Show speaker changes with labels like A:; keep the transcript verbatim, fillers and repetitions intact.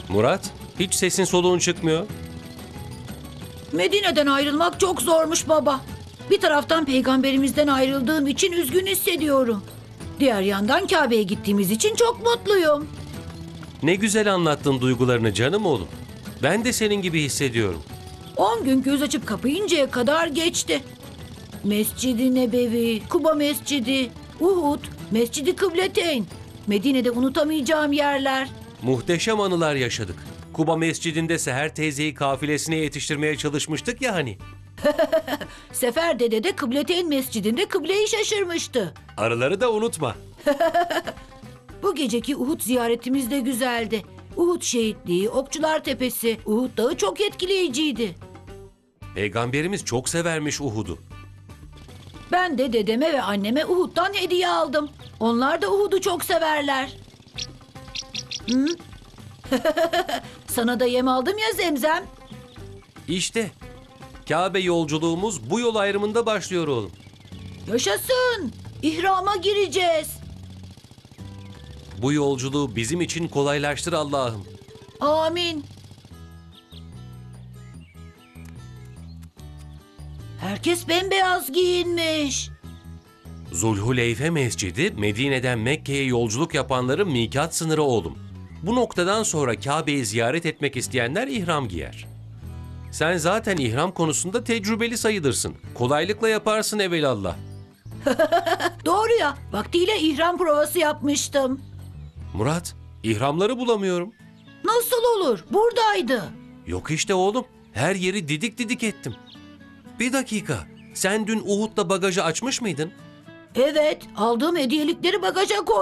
A: Murat, hiç sesin soluğun çıkmıyor.
B: Medine'den ayrılmak çok zormuş baba. Bir taraftan peygamberimizden ayrıldığım için üzgün hissediyorum. Diğer yandan Kabe'ye gittiğimiz için çok mutluyum.
A: Ne güzel anlattın duygularını canım oğlum. Ben de senin gibi hissediyorum.
B: On gün göz açıp kapayıncaya kadar geçti. Mescid-i Nebevi, Kuba Mescidi, Uhud, Mescid-i Kıbleteyn. Medine'de unutamayacağım yerler.
A: Muhteşem anılar yaşadık. Kuba Mescidi'nde Seher teyzeyi kafilesine yetiştirmeye çalışmıştık ya hani.
B: Sefer Dede de Kıbleteyn Mescidinde kıbleyi şaşırmıştı.
A: Arıları da unutma.
B: Bu geceki Uhud ziyaretimiz de güzeldi. Uhud şehitliği, Okçular Tepesi, Uhud Dağı çok etkileyiciydi.
A: Peygamberimiz çok severmiş Uhud'u.
B: Ben de dedeme ve anneme Uhud'dan hediye aldım. Onlar da Uhud'u çok severler. Hı? Sana da yem aldım ya Zemzem.
A: İşte Kabe yolculuğumuz bu yol ayrımında başlıyor oğlum.
B: Yaşasın! İhrama gireceğiz.
A: Bu yolculuğu bizim için kolaylaştır Allah'ım.
B: Amin. Herkes bembeyaz giyinmiş.
A: Zulhuleyfe Mescidi, Medine'den Mekke'ye yolculuk yapanların mikat sınırı oğlum. Bu noktadan sonra Kabe'yi ziyaret etmek isteyenler ihram giyer. Sen zaten ihram konusunda tecrübeli sayılırsın. Kolaylıkla yaparsın evelallah.
B: Doğru ya, vaktiyle ihram provası yapmıştım.
A: Murat, ihramları bulamıyorum.
B: Nasıl olur? Buradaydı.
A: Yok işte oğlum, her yeri didik didik ettim. Bir dakika, sen dün Uhud'da bagajı açmış mıydın?
B: Evet, aldığım hediyelikleri bagaja koydum.